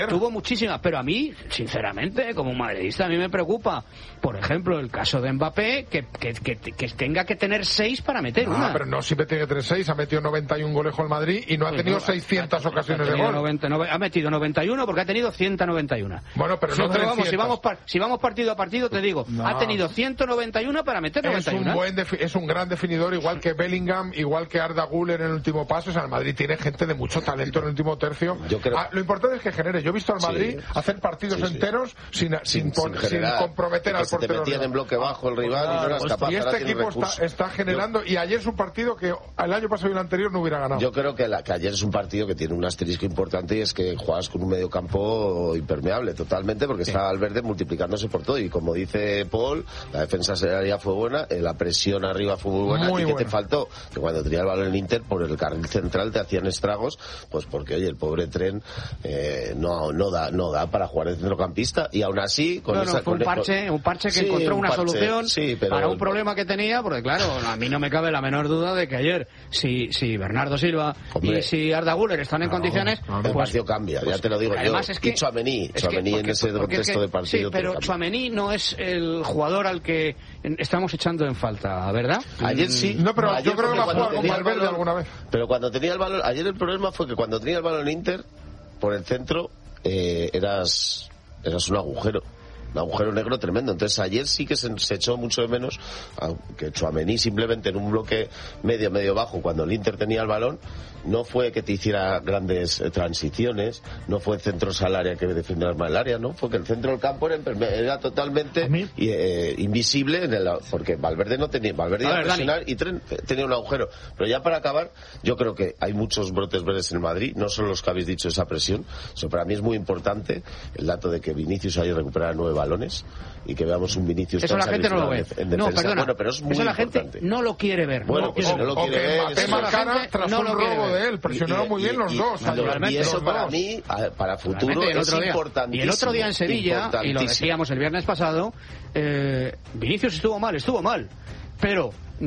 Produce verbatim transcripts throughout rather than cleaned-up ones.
tuvo muchísimas, pero a mí, sinceramente, como madridista, a mí me preocupa, por ejemplo, el caso de Mbappé, que, que, que, que tenga que tener seis para meter no, una. pero no siempre tiene que tener seis, ha metido noventa y uno goles con el Madrid y no ha tenido pues no, seiscientas ha, ocasiones ha de gol. noventa, ha metido noventa y uno porque ha tenido ciento noventa y uno. Bueno, pero sí, no pero vamos, si vamos par, si vamos partido a partido, te digo, no. ha tenido ciento noventa y uno para meter noventa y uno. Es un, buen defi- es un gran definidor, igual que Bellingham, igual que Arda Güler en el último paso. O sea, el Madrid tiene gente de mucho talento en el último tercio. Yo creo... ah, lo importante es que genere. Yo he visto al Madrid sí. hacer partidos sí, sí. enteros sin, sin, sin, pon, sin, sin comprometer al portero. Se te metían en bloque bajo el rival ah, y no eras pues, capaz. Y este equipo está, está generando, yo... y ayer es un partido que el año pasado y el anterior no hubiera ganado. Yo creo que, la, que ayer es un partido que tiene un asterisco importante y es que juegas con un medio campo impermeable totalmente, porque sí. está Valverde multiplicándose por todo y como dice Paul, la defensa sería fue buena, la presión arriba fue muy buena. Muy ¿Y qué buena. te faltó? Que cuando tenía el balón en Inter, por el carril central te hacían estragos, pues porque oye, el pobre Tren eh, no, no da no da para jugar de centrocampista y aún así con no, esa, no, fue con un parche, con... un parche que sí, encontró una parche, solución sí, pero... para un problema que tenía, porque claro, a mí no me cabe la menor duda de que ayer si, si Bernardo Silva Hombre. y si Arda Güler están en no, condiciones, no, no. pues, el partido cambia, pues, ya te lo digo además yo. Es que, y Tchouaméni, es Tchouaméni que, porque, en ese contexto que, de partido. Sí, pero Tchouaméni no es el jugador al que estamos echando en falta, ¿verdad? Ayer sí. No, pero no, yo creo que va a jugar con Valverde alguna vez. Pero cuando tenía el balón, ayer el problema fue que cuando tenía el balón Inter, por el centro, eh, eras, eras un agujero. Un agujero negro tremendo. Entonces ayer sí que se, se echó mucho de menos que Tchouaméni simplemente en un bloque medio, medio bajo, cuando el Inter tenía el balón, no fue que te hiciera grandes eh, transiciones, no fue centros al área que defendiera más el área, ¿no? Fue que el centro del campo era, era totalmente eh, invisible en el, porque Valverde no tenía, Valverde iba a presionar y Tren tenía un agujero. Pero ya para acabar, yo creo que hay muchos brotes verdes en Madrid, no solo los que habéis dicho esa presión. Eso para mí es muy importante, el dato de que Vinicius haya recuperado nueve balones y que veamos un Vinicius eso la gente no lo ve. En defensa. No, perdona. Bueno, pero es muy eso la importante. gente no lo quiere ver. Bueno, no pues si no lo quiere ver, Mbappé marcara tras no un lo robo de él, presionaron muy bien los dos. Y eso para mí, para futuro, es importantísimo. Y el otro día en Sevilla, y lo decíamos el viernes pasado, eh, Vinicius estuvo mal, estuvo mal, pero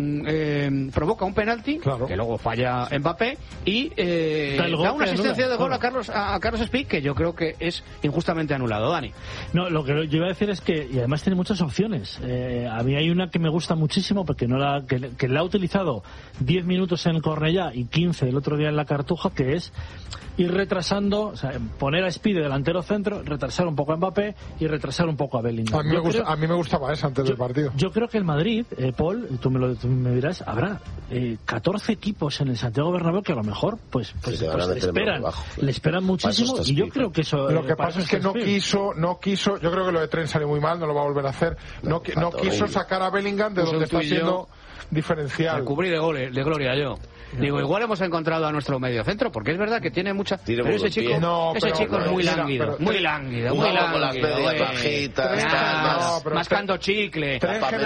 Eh, provoca un penalti claro. que luego falla Mbappé y eh, da una asistencia de gol a Carlos a, a Carlos Speak que yo creo que es injustamente anulado. Dani. No, lo que yo iba a decir es que y además tiene muchas opciones. Eh, a mí hay una que me gusta muchísimo porque no la que, que la ha utilizado diez minutos en Cornellá y quince el otro día en la Cartuja, que es ir retrasando, o sea, poner a Speed de delantero centro, retrasar un poco a Mbappé y retrasar un poco a Bellingham. A mí, me, gusta, creo, a mí me gustaba esa antes yo, del partido. Yo creo que el Madrid, eh, Paul, tú me, lo, tú me dirás, habrá eh, catorce equipos en el Santiago Bernabéu que a lo mejor pues, pues, sí, pues le esperan, bajo, le esperan muchísimo y yo creo que eso... Lo que pasa es que no quiso, no quiso, yo creo que lo de Trent salió muy mal, no lo va a volver a hacer, no, no, no quiso sacar a Bellingham de pues donde está siendo diferencial. Me cubrí de goles, de gloria yo. Digo, igual hemos encontrado a nuestro mediocentro, porque es verdad que tiene mucha... Pero ese chico, no, ese pero, chico no, es muy mira, lánguido, pero, muy lánguido, muy lánguido. Con las medias bajitas, mascando chicle, el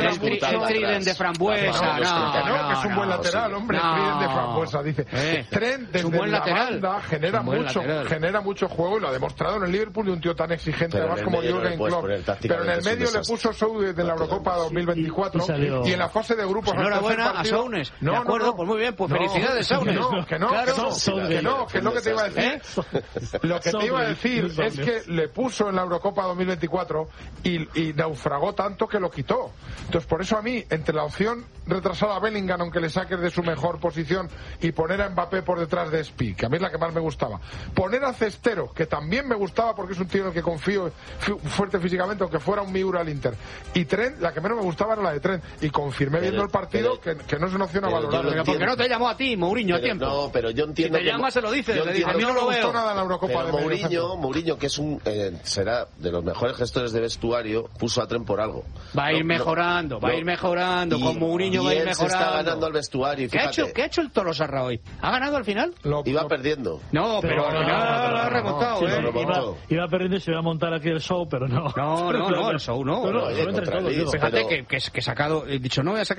Trident de frambuesa, no, que es un buen lateral, hombre, el Trident de frambuesa, dice. Trent desde la banda genera mucho, genera mucho juego y lo ha demostrado en el Liverpool de un tío tan exigente, además como Jürgen Klopp. Pero en el medio le puso Southgate de la Eurocopa dos mil veinticuatro y en la fase de grupos... Enhorabuena a Sounes, de acuerdo, pues muy bien, pues felicidades Sounes. No, que no, claro, que no, que no, que es lo que te iba a decir. ¿Eh? Lo que te iba a decir es que le puso en la Eurocopa dos mil veinticuatro y, y naufragó tanto que lo quitó. Entonces, por eso a mí, entre la opción retrasar a Bellingham, aunque le saques de su mejor posición, y poner a Mbappé por detrás de Speak, que a mí es la que más me gustaba. Poner a Cestero, que también me gustaba porque es un tío en el que confío fuerte físicamente, aunque fuera un Miura al Inter. Y Trent, la que menos me gustaba era la de Trent. Y confirmé viendo el partido que, que no es una opción a valorar. Porque no te llamó a ti, Mourinho, a tiempo. No, pero yo entiendo. Si te llama, se lo dices. Le dice, a mí no lo veo. Nada en la Eurocopa pero Mourinho, Mourinho, que es un eh, será de los mejores gestores de vestuario, puso a Trent por algo. Va a ir no, mejorando, no, va a ir mejorando. Y, con Mourinho va a ir mejorando. Se está ganando al vestuario. Y ¿Qué, ha hecho, ¿Qué ha hecho el Tolosarra hoy? ¿Ha ganado al final? Lo, Iba lo, perdiendo. No, pero al final lo ha remontado. Sí, eh. iba, iba perdiendo y se iba a montar aquí el show, pero no. No, no, no, el show no. no, no, no Fíjate que, que, que he sacado, he dicho, no voy a sacar a colación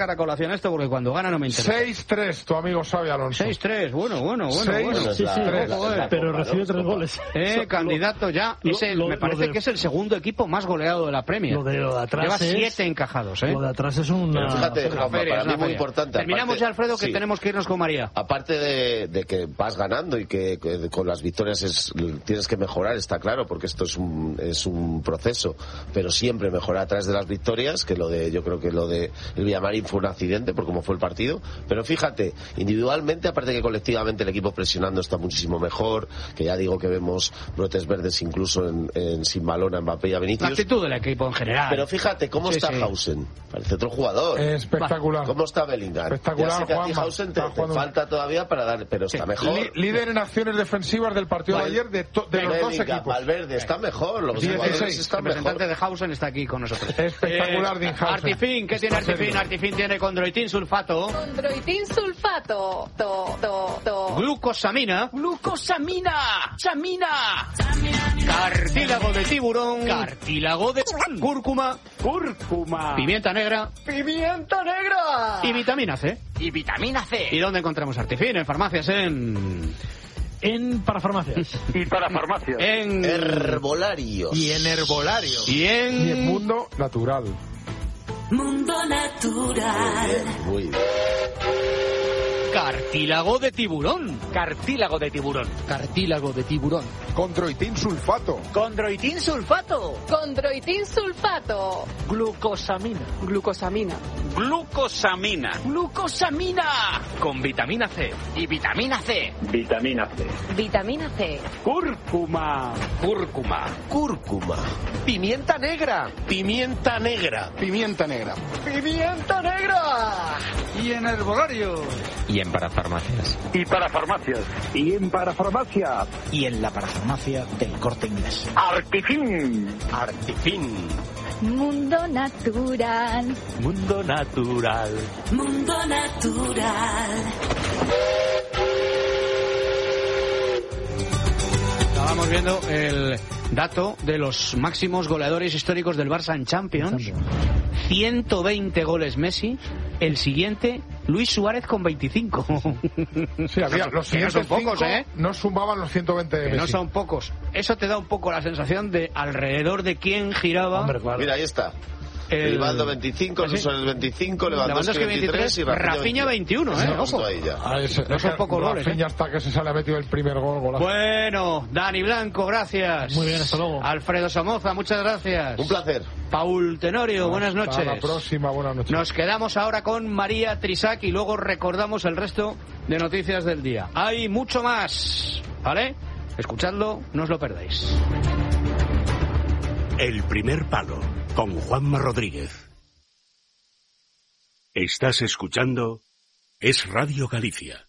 en esto porque cuando gana no me interesa. seis tres, tu amigo Xabi Alonso. seis tres, bueno, bueno, bueno. seis, bueno. Sí, sí, la, la, la, la, pero la, recibe la, tres la, goles. Eh, candidato ya. Lo, es el, lo, me parece de, que es el segundo equipo más goleado de la Premier. Lo de, lo de atrás Lleva es, siete encajados, ¿eh? Lo de atrás es una... Pero fíjate, es una Juanma, feria, para es mí una muy feria. importante. Terminamos aparte, ya, Alfredo, que sí. tenemos que irnos con María. Aparte de, de que vas ganando y que, que con las victorias es, tienes que mejorar, está claro, porque esto es un, es un proceso, pero siempre mejorar a través de las victorias, que lo de, yo creo que lo de el Villamarín fue un accidente por cómo fue el partido, pero fíjate, individualmente, aparte que colectivamente el equipo presionando está muchísimo mejor, que ya digo que vemos brotes verdes incluso en, en sin balón a Mbappé y a Vinicius. La actitud del equipo en general. Pero fíjate cómo Sí, está sí. Hausen, parece otro jugador. Espectacular. ¿Cómo está Bellingham? Espectacular, Ya sé que a ti Juanma. Hausen te, Está te jugando- falta todavía para dar, pero está mejor. Lí- líder en acciones defensivas del partido de Val- ayer de, to- de los dos Bellingham, equipos. Valverde está mejor, los dieciséis. jugadores El están representante mejor. de Hausen está aquí con nosotros. Espectacular, Eh, Dinhausen. Artifin, ¿qué tiene Está Artifin? serio. Artifin tiene condroitin sulfato, Condroitin sulfato. To, to, to. glucosamina, ¡Glucosamina! ¡Samina! cartílago de tiburón, cartílago de cúrcuma, ¡Cúrcuma! pimienta negra ¡Pimienta negra! y vitamina C. Y vitamina C. ¿Y dónde encontramos Artifin? En farmacias, en... En parafarmacias. Y para farmacias. en... Herbolarios. Y en herbolario. y en... Y en mundo natural. Mundo Natural. Muy bien. cartílago de tiburón. Cartílago de tiburón. Cartílago de tiburón. Condroitin sulfato. Condroitin sulfato. Condroitin sulfato. Glucosamina. Glucosamina. Glucosamina. Glucosamina. Con vitamina C. Y vitamina C. Vitamina C. Vitamina C. Cúrcuma. Cúrcuma. Cúrcuma. Pimienta negra. Pimienta negra. Pimienta negra. Pimienta negra. Y en herbolario. Y en parafarmacias. Y para farmacias. Y en parafarmacia. Y en la parafarmacia del Corte Inglés. Artifin. Artifin. Mundo natural. Mundo natural. Mundo Natural. Estábamos viendo el dato de los máximos goleadores históricos del Barça en Champions. ciento veinte goles Messi. El siguiente, Luis Suárez con veinticinco. Sí, había los Que no siguientes son pocos, cinco ¿eh? no sumaban los ciento veinte de Que no Messi. son pocos. Eso te da un poco la sensación de alrededor de quién giraba. Hombre, claro. Mira, ahí está. el... Rivaldo veinticinco, ¿Ah, sí? Suárez veinticinco, Lewandowski veintitrés y Rafinha veintiuno, ¿eh? Justo Ojo. ahí ya. Ah, ese- No son ese- pocos goles, Rafinha ¿eh? hasta que se sale ha metido el primer gol. Golazo. Bueno, Dani Blanco, gracias. Muy bien, hasta luego. Alfredo Somoza, muchas gracias. Un placer. Paul Tenorio, buenas Hasta noches. la próxima, buenas noches. Nos quedamos ahora con María Trisac y luego recordamos el resto de noticias del día. Hay mucho más, ¿vale? Escuchadlo, no os lo perdáis. El primer palo, con Juanma Rodríguez. Estás escuchando Es Radio Galicia.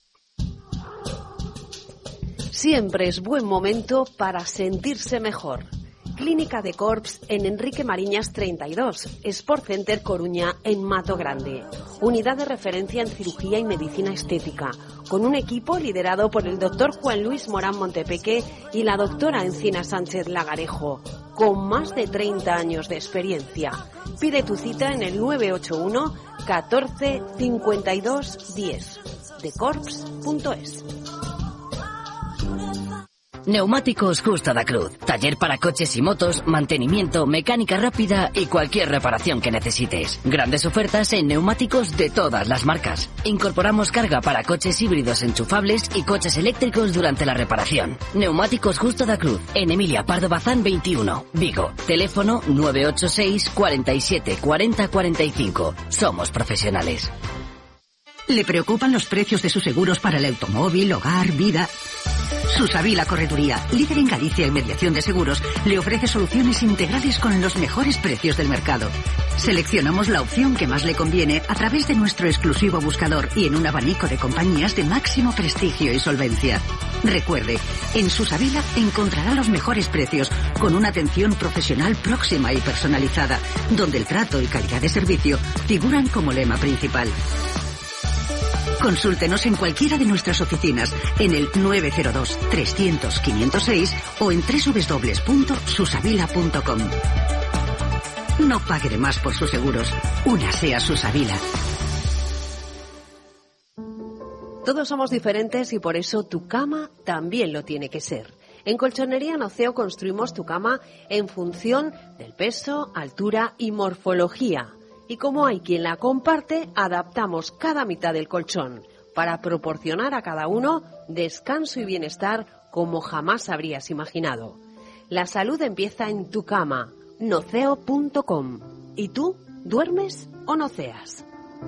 Siempre es buen momento para sentirse mejor. Clínica de Corps en Enrique Mariñas treinta y dos, Sport Center Coruña en Mato Grande. Unidad de referencia en cirugía y medicina estética, con un equipo liderado por el doctor Juan Luis Morán Montepeque y la doctora Encina Sánchez Lagarejo, con más de treinta años de experiencia. Pide tu cita en el nueve ocho uno catorce cincuenta y dos diez, de corps punto es. Neumáticos Justo da Cruz. Taller para coches y motos, mantenimiento, mecánica rápida y cualquier reparación que necesites. Grandes ofertas en neumáticos de todas las marcas. Incorporamos carga para coches híbridos enchufables y coches eléctricos durante la reparación. Neumáticos Justo da Cruz. En Emilia Pardo Bazán veintiuno, Vigo. Teléfono nueve ocho seis cuarenta y siete cuarenta cuarenta y cinco. Somos profesionales. ¿Le preocupan los precios de sus seguros para el automóvil, hogar, vida? Susavila Correduría, líder en Galicia en mediación de seguros, le ofrece soluciones integrales con los mejores precios del mercado. Seleccionamos la opción que más le conviene a través de nuestro exclusivo buscador y en un abanico de compañías de máximo prestigio y solvencia. Recuerde, en Susavila encontrará los mejores precios con una atención profesional próxima y personalizada, donde el trato y calidad de servicio figuran como lema principal. Consúltenos en cualquiera de nuestras oficinas en el nueve cero dos trescientos quinientos seis o en doble u doble u doble u punto susavila punto com. No pague de más por sus seguros. Únase a Susavila. Todos somos diferentes y por eso tu cama también lo tiene que ser. En Colchonería Noceo construimos tu cama en función del peso, altura y morfología. Y como hay quien la comparte, adaptamos cada mitad del colchón para proporcionar a cada uno descanso y bienestar como jamás habrías imaginado. La salud empieza en tu cama, noceo punto com. ¿Y tú, duermes o noceas?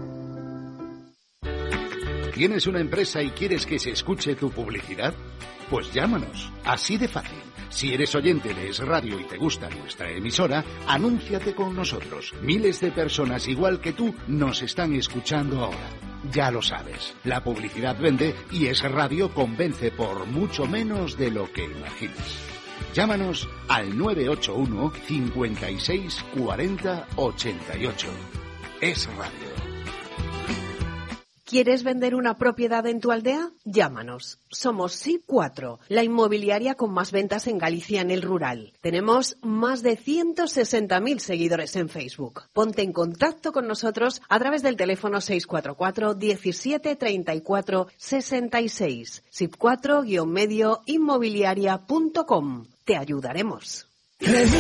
¿Tienes una empresa y quieres que se escuche tu publicidad? Pues llámanos, así de fácil. Si eres oyente de Es Radio y te gusta nuestra emisora, anúnciate con nosotros. Miles de personas igual que tú nos están escuchando ahora. Ya lo sabes, la publicidad vende y Es Radio convence por mucho menos de lo que imaginas. Llámanos al nueve ocho uno, cincuenta y seis, cuarenta, ochenta y ocho. Es Radio. ¿Quieres vender una propiedad en tu aldea? Llámanos. Somos S I P cuatro, la inmobiliaria con más ventas en Galicia en el rural. Tenemos más de ciento sesenta mil seguidores en Facebook. Ponte en contacto con nosotros a través del teléfono seis cuatro cuatro, diecisiete, treinta y cuatro, sesenta y seis. S I P cuatro guion medio inmobiliaria punto com. Te ayudaremos.